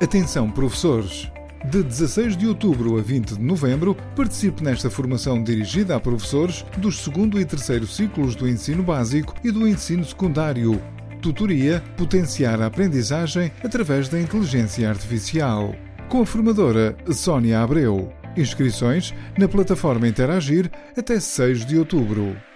Atenção, professores! De 16 de outubro a 20 de novembro, participe nesta formação dirigida a professores dos segundo e terceiro ciclos do ensino básico e do ensino secundário. Tutoria Potenciar a aprendizagem através da inteligência artificial. Com a formadora Sónia Abreu. Inscrições na plataforma Interagir até 6 de outubro.